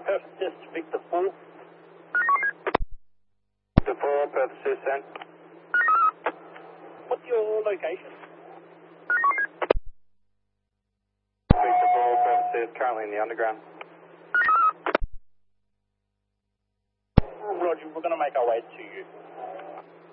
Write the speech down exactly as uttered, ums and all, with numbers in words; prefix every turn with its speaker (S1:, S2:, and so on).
S1: Purposes Victor four.
S2: Victor four, purposes sent.
S1: What's your location?
S2: Victor four, purposes currently in the underground.
S1: Roger, we're going to make our way to you.